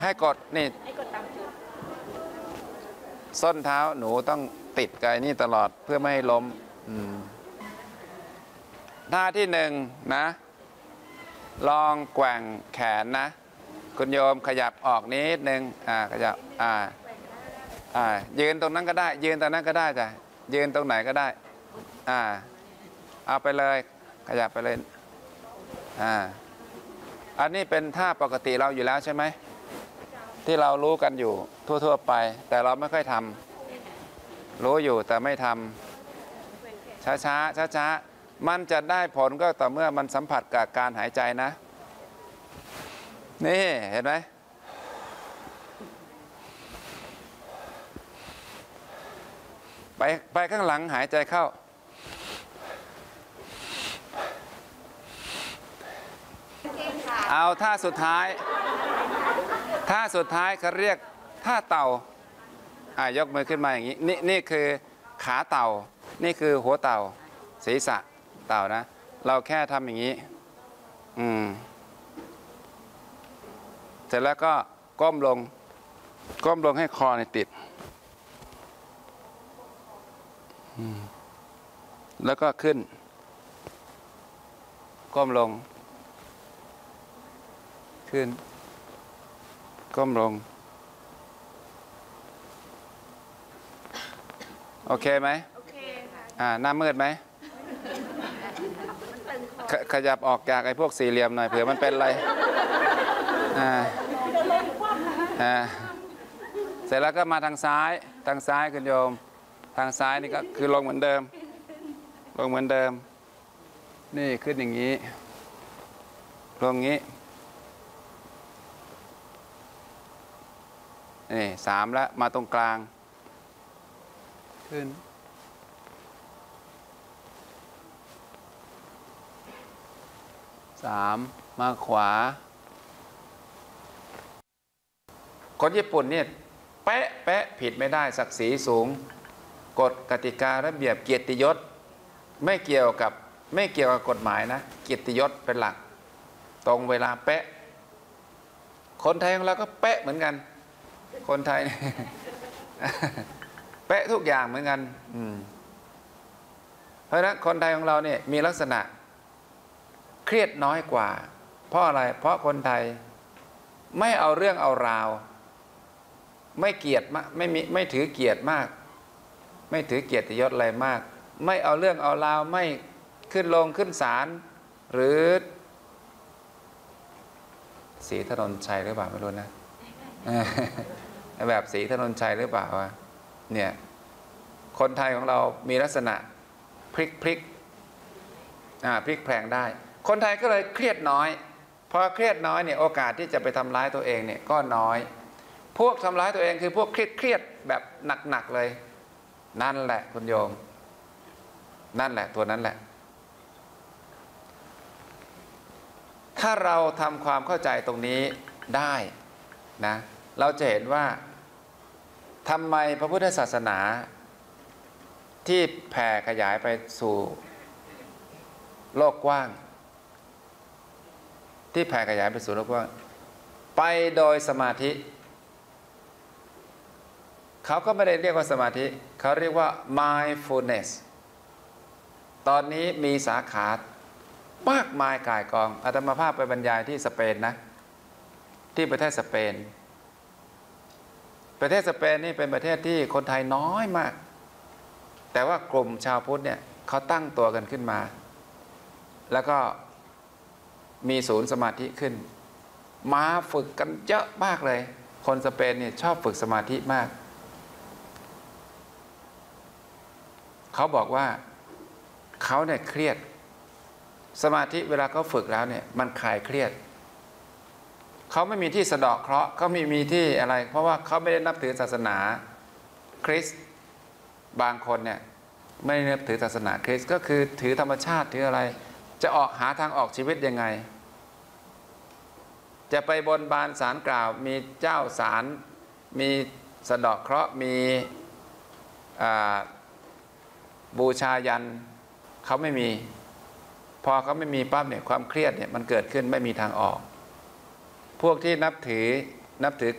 ให้กดนี่ส้นเท้าหนูต้องติดกับนี่ตลอดเพื่อไม่ให้ล้มท่าที่หนึ่งนะลองแกว่งแขนนะคุณโยมขยับออกนิดนึงขยับยืนตรงนั้นก็ได้ยืนตรงนั้นก็ได้จ้ะยืนตรงไหนก็ได้เอาไปเลยขยับไปเลยอันนี้เป็นท่าปกติเราอยู่แล้วใช่ไหมที่เรารู้กันอยู่ทั่วๆไปแต่เราไม่ค่อยทำรู้อยู่แต่ไม่ทำช้ามันจะได้ผลก็ต่อเมื่อมันสัมผัสกับการหายใจนะนี่เห็นไหมไปข้างหลังหายใจเข้าเอาท่าสุดท้ายเขาเรียกท่าเต่ายกมือขึ้นมาอย่างนี้นี่คือขาเต่านี่คือหัวเต่าศีรษะเต่านะเราแค่ทำอย่างนี้เสร็จแล้วก็ก้มลงให้คอในติดแล้วก็ขึ้นก้มลงขึ้นก้มลงโอเคไหมโอเคหน้ามืดไหมขยับออกจากไอ้พวกสี่เหลี่ยมหน่อยเผื่อมันเป็นอะไรเสร็จแล้วก็มาทางซ้ายคุณโยมทางซ้ายนี่ก็คือลงเหมือนเดิมนี่ขึ้นอย่างนี้ลงงี้นี่3แล้วมาตรงกลางขึ้น3มาขวาคนญี่ปุ่นเนี่ยเป๊ะผิดไม่ได้ศักดิ์ศรีสูงกฎกติการะเบียบเกียรติยศไม่เกี่ยวกับกฎหมายนะเกียรติยศเป็นหลักตรงเวลาเป๊ะคนไทยของเราก็เป๊ะเหมือนกันคนไทย เป๊ะทุกอย่างเหมือนกันเพราะฉะนั้นคนไทยของเราเนี่ยมีลักษณะเครียดน้อยกว่าเพราะอะไรเพราะคนไทยไม่เอาเรื่องเอาราวไม่เกียรติมากไม่ถือเกียรติมากไม่ถือเกียรติยศอะไรมากไม่เอาเรื่องเอาราวไม่ขึ้นลงขึ้นศาลหรือศรีถนนชัยหรือเปล่าไม่รู้นะแบบศรีถนนชัยหรือเปล่าวะเนี่ยคนไทยของเรามีลักษณะพลิกแพลงได้คนไทยก็เลยเครียดน้อยพอเครียดน้อยเนี่ยโอกาสที่จะไปทำร้ายตัวเองเนี่ยก็น้อยพวกทำร้ายตัวเองคือพวกเครียดแบบหนักๆเลยนั่นแหละคุณโยมนั่นแหละตัวนั้นแหละถ้าเราทำความเข้าใจตรงนี้ได้นะเราจะเห็นว่าทำไมพระพุทธศาสนาที่แผ่ขยายไปสู่โลกกว้างไปโดยสมาธิเขาก็ไม่ได้เรียกว่าสมาธิเขาเรียกว่า mindfulness ตอนนี้มีสาขามากมายก่ายกองอาตมาภาพไปบรรยายที่สเปนนะที่ประเทศสเปนนี่เป็นประเทศที่คนไทยน้อยมากแต่ว่ากลุ่มชาวพุทธเนี่ยเขาตั้งตัวกันขึ้นมาแล้วก็มีศูนย์สมาธิขึ้นมาฝึกกันเยอะมากเลยคนสเปนเนี่ยชอบฝึกสมาธิมากเขาบอกว่าเขาเนี่ยเครียดสมาธิเวลาเขาฝึกแล้วเนี่ยมันคลายเครียดเขาไม่มีที่สะเดาะเคราะห์เขาไม่มีที่อะไรเพราะว่าเขาไม่ได้นับถือศาสนาคริสต์บางคนเนี่ยไม่ได้นับถือศาสนาคริสต์ก็คือถือธรรมชาติถืออะไรจะหาทางออกชีวิตยังไงจะไปบนบานศาลกล่าวมีเจ้าศาลมีสะเดาะเคราะห์มีบูชายันเขาไม่มีพอเขาไม่มีปั๊บเนี่ยความเครียดเนี่ยมันเกิดขึ้นไม่มีทางออกพวกที่นับถือ